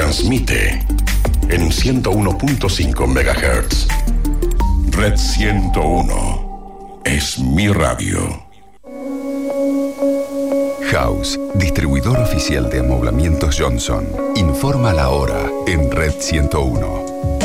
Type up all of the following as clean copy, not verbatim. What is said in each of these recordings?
transmite en 101.5 MHz. Red 101 es mi radio. House, distribuidor oficial de amoblamientos Johnson, informa la hora en Red 101.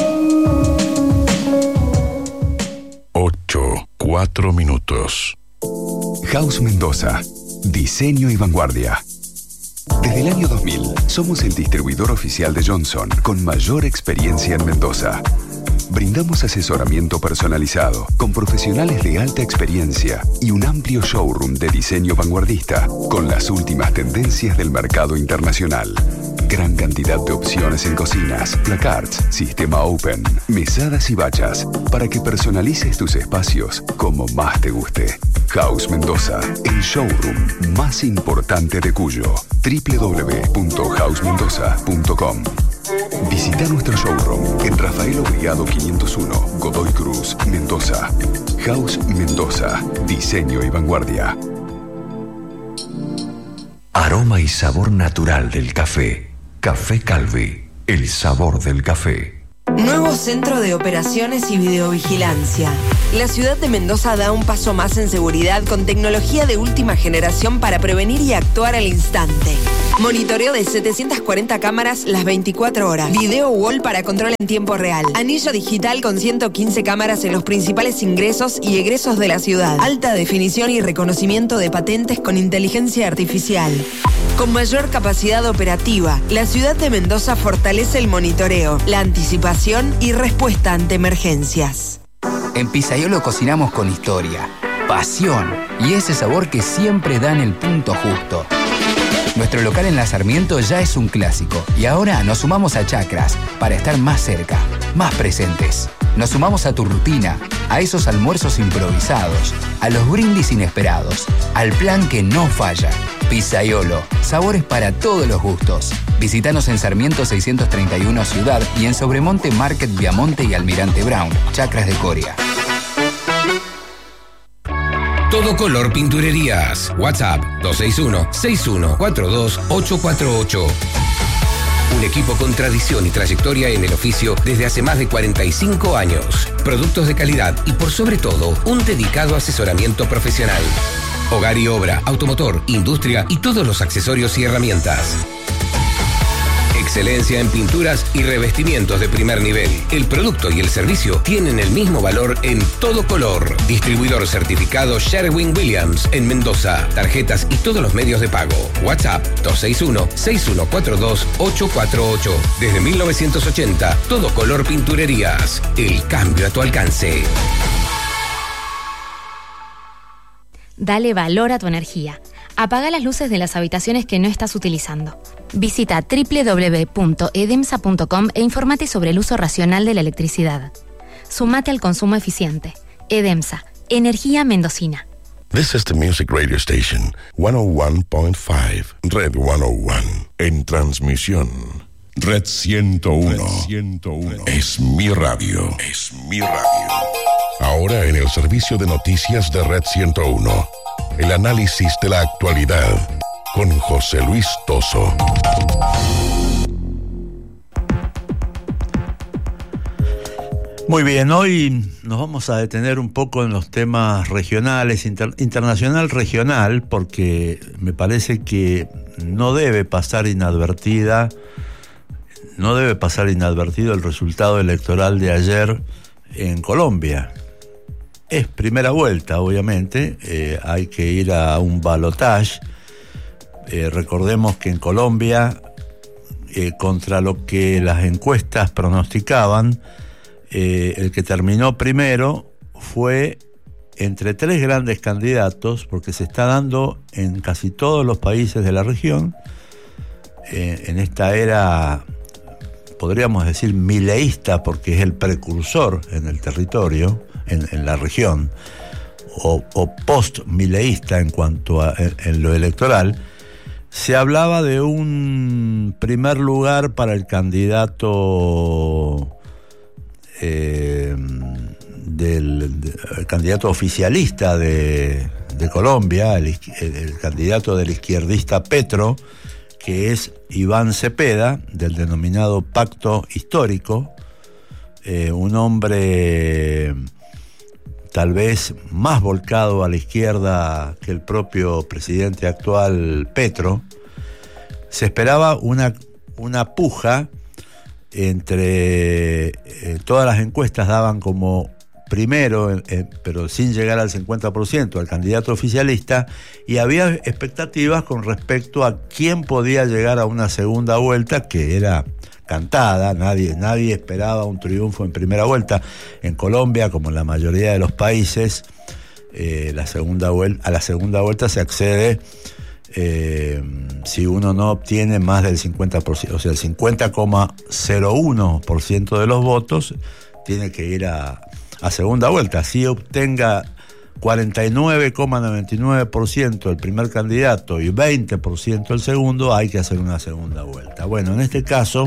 8:04 minutos. House Mendoza, diseño y vanguardia. Desde el año 2000, somos el distribuidor oficial de Johnson con mayor experiencia en Mendoza. Brindamos asesoramiento personalizado con profesionales de alta experiencia y un amplio showroom de diseño vanguardista con las últimas tendencias del mercado internacional. Gran cantidad de opciones en cocinas, placards, sistema open, mesadas y bachas para que personalices tus espacios como más te guste. House Mendoza, el showroom más importante de Cuyo. www.housemendoza.com. Visita nuestro showroom en Rafael Obligado 501, Godoy Cruz, Mendoza. House Mendoza, diseño y vanguardia. Aroma y sabor natural del café. Café Calvi, el sabor del café. Nuevo centro de operaciones y videovigilancia. La ciudad de Mendoza da un paso más en seguridad con tecnología de última generación para prevenir y actuar al instante. Monitoreo de 740 cámaras las 24 horas. Video wall para control en tiempo real. Anillo digital con 115 cámaras en los principales ingresos y egresos de la ciudad. Alta definición y reconocimiento de patentes con inteligencia artificial. Con mayor capacidad operativa, la ciudad de Mendoza fortalece el monitoreo, la anticipación y respuesta ante emergencias. En Pizzaiolo cocinamos con historia, pasión y ese sabor que siempre da en el punto justo. Nuestro local en La Sarmiento ya es un clásico y ahora nos sumamos a Chacras para estar más cerca, más presentes. Nos sumamos a tu rutina, a esos almuerzos improvisados, a los brindis inesperados, al plan que no falla. Pizzaiolo, sabores para todos los gustos. Visítanos en Sarmiento 631 Ciudad y en Sobremonte Market Viamonte y Almirante Brown, Chacras de Coria. Todo Color Pinturerías. WhatsApp 261-6142-848. Un equipo con tradición y trayectoria en el oficio desde hace más de 45 años. Productos de calidad y por sobre todo, un dedicado asesoramiento profesional. Hogar y obra, automotor, industria y todos los accesorios y herramientas. Excelencia en pinturas y revestimientos de primer nivel. El producto y el servicio tienen el mismo valor en Todo Color. Distribuidor certificado Sherwin-Williams en Mendoza. Tarjetas y todos los medios de pago. WhatsApp 261-6142-848. Desde 1980, Todo Color Pinturerías. El cambio a tu alcance. Dale valor a tu energía. Apaga las luces de las habitaciones que no estás utilizando. Visita www.edemsa.com e infórmate sobre el uso racional de la electricidad. Sumate al consumo eficiente. Edemsa, energía mendocina. This is the music radio station 101.5, Red 101. En transmisión, Red 101. Red 101. Es mi radio. Es mi radio. Ahora en el servicio de noticias de Red 101. El análisis de la actualidad con José Luis Toso. Muy bien, hoy nos vamos a detener un poco en los temas regionales, internacional, regional, porque me parece que no debe pasar inadvertido el resultado electoral de ayer en Colombia. Es primera vuelta, obviamente, hay que ir a un balotaje. Recordemos que en Colombia, contra lo que las encuestas pronosticaban, el que terminó primero fue entre tres grandes candidatos, porque se está dando en casi todos los países de la región, en esta era, podríamos decir, mileísta, porque es el precursor en el territorio, en la región, o post-mileísta en cuanto a en lo electoral. Se hablaba de un primer lugar para el candidato el candidato oficialista de Colombia, el candidato del izquierdista Petro, que es Iván Cepeda, del denominado Pacto Histórico, un hombre tal vez más volcado a la izquierda que el propio presidente actual Petro. Se esperaba una puja entre todas las encuestas daban como primero, pero sin llegar al 50%, al candidato oficialista, y había expectativas con respecto a quién podía llegar a una segunda vuelta, que era cantada. Nadie esperaba un triunfo en primera vuelta. En Colombia, como en la mayoría de los países, a la segunda vuelta se accede si uno no obtiene más del 50%, o sea, el 50,01% de los votos tiene que ir a segunda vuelta. Si obtenga 49,99% el primer candidato y 20% el segundo, hay que hacer una segunda vuelta. Bueno, en este caso,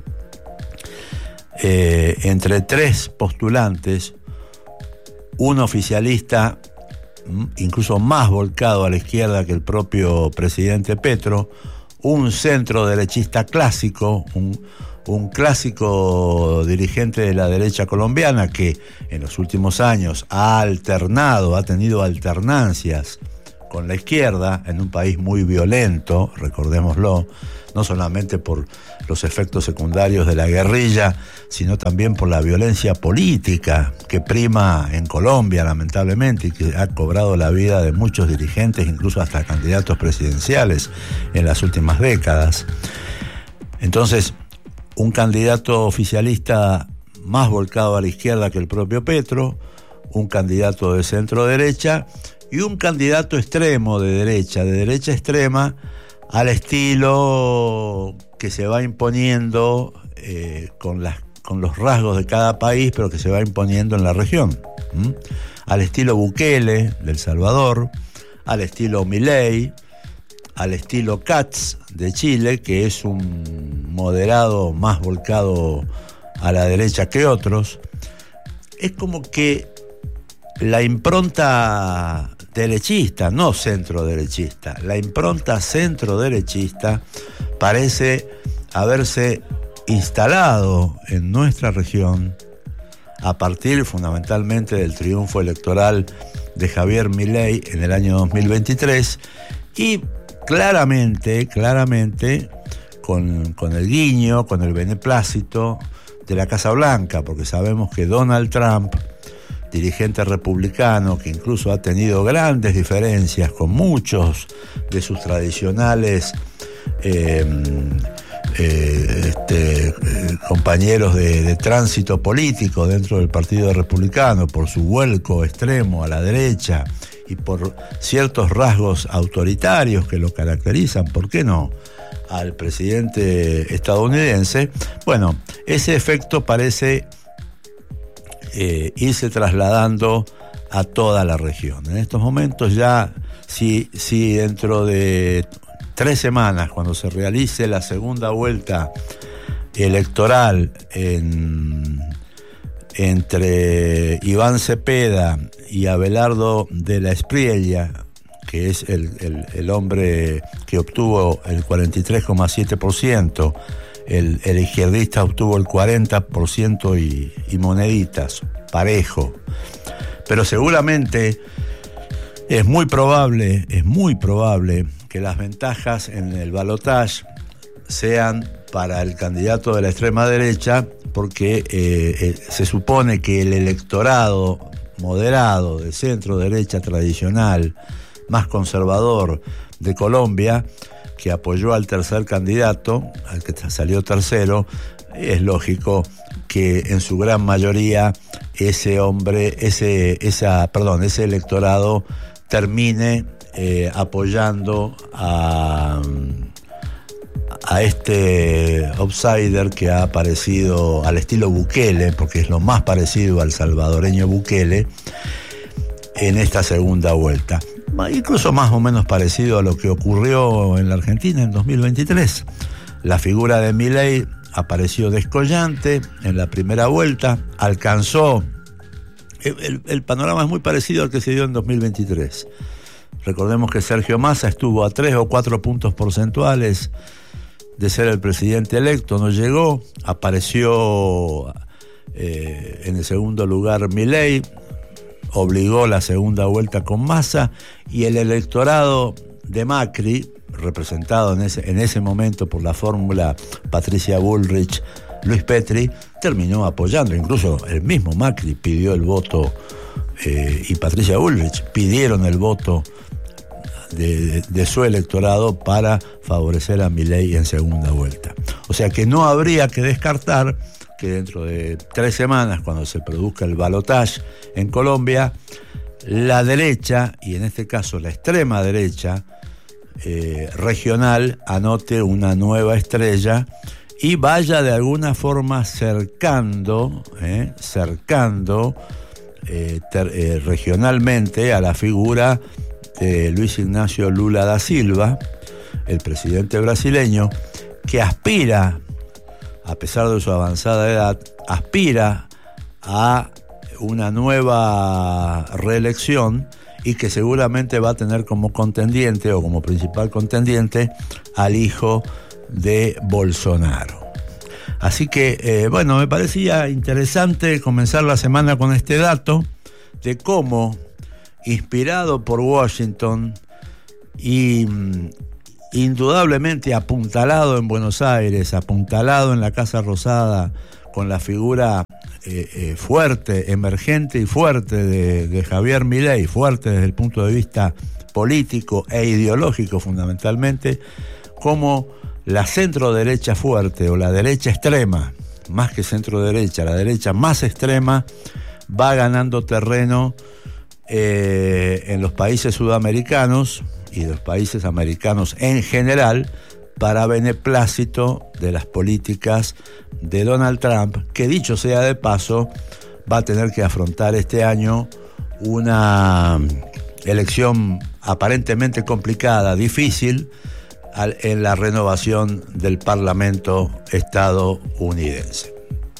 entre 3 postulantes, un oficialista incluso más volcado a la izquierda que el propio presidente Petro, un centro derechista clásico, un clásico dirigente de la derecha colombiana que en los últimos años ha tenido alternancias con la izquierda en un país muy violento, recordémoslo, no solamente por los efectos secundarios de la guerrilla, sino también por la violencia política que prima en Colombia, lamentablemente, y que ha cobrado la vida de muchos dirigentes, incluso hasta candidatos presidenciales en las últimas décadas. Entonces, un candidato oficialista más volcado a la izquierda que el propio Petro, un candidato de centro derecha y un candidato extremo de derecha extrema, al estilo que se va imponiendo con los rasgos de cada país, pero que se va imponiendo en la región. Al estilo Bukele de El Salvador, al estilo Milei, al estilo Katz de Chile, que es un moderado más volcado a la derecha que otros. Es como que la impronta derechista, no centro-derechista, la impronta centro-derechista parece haberse instalado en nuestra región a partir fundamentalmente del triunfo electoral de Javier Milei en el año 2023 y claramente con el guiño, con el beneplácito de la Casa Blanca, porque sabemos que Donald Trump, dirigente republicano que incluso ha tenido grandes diferencias con muchos de sus tradicionales compañeros de tránsito político dentro del Partido Republicano, por su vuelco extremo a la derecha y por ciertos rasgos autoritarios que lo caracterizan, ¿por qué no?, al presidente estadounidense. Bueno, ese efecto parece irse trasladando a toda la región. En estos momentos ya, si dentro de 3 semanas, cuando se realice la segunda vuelta electoral entre Iván Cepeda y Abelardo de la Espriella, que es el hombre que obtuvo el 43,7%, el izquierdista obtuvo el 40% y moneditas, parejo. Pero seguramente es muy probable que las ventajas en el balotaje sean para el candidato de la extrema derecha, porque se supone que el electorado moderado de centro derecha tradicional, más conservador de Colombia, que apoyó al tercer candidato, al que salió tercero, es lógico que en su gran mayoría ese electorado termine apoyando a este outsider que ha aparecido al estilo Bukele, porque es lo más parecido al salvadoreño Bukele, en esta segunda vuelta. Incluso más o menos parecido a lo que ocurrió en la Argentina en 2023. La figura de Milei apareció descollante en la primera vuelta, alcanzó... El panorama es muy parecido al que se dio en 2023. Recordemos que Sergio Massa estuvo a 3 o 4 puntos porcentuales de ser el presidente electo, no llegó. Apareció en el segundo lugar Milei, obligó la segunda vuelta con Massa, y el electorado de Macri, representado en ese momento por la fórmula Patricia Bullrich, Luis Petri, terminó apoyando. Incluso el mismo Macri pidió el voto, y Patricia Bullrich pidieron el voto de su electorado para favorecer a Milei en segunda vuelta. O sea que no habría que descartar que dentro de 3 semanas, cuando se produzca el balotaje en Colombia, la derecha, y en este caso la extrema derecha regional, anote una nueva estrella y vaya de alguna forma cercando regionalmente a la figura de Luis Ignacio Lula da Silva, el presidente brasileño, que aspira, a pesar de su avanzada edad, aspira a una nueva reelección, y que seguramente va a tener como contendiente o como principal contendiente al hijo de Bolsonaro. Así que, bueno, me parecía interesante comenzar la semana con este dato de cómo, inspirado por Washington y indudablemente apuntalado en Buenos Aires, apuntalado en la Casa Rosada, con la figura fuerte, emergente y fuerte de Javier Milei, fuerte desde el punto de vista político e ideológico fundamentalmente, como la centro derecha fuerte o la derecha extrema, más que centro derecha, la derecha más extrema, va ganando terreno en los países sudamericanos y los países americanos en general, para beneplácito de las políticas de Donald Trump, que dicho sea de paso, va a tener que afrontar este año una elección aparentemente complicada, difícil, en la renovación del Parlamento estadounidense.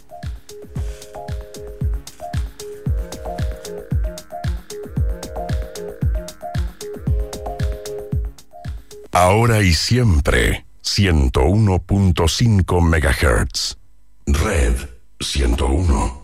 Ahora y siempre, 101.5 MHz. Red 101.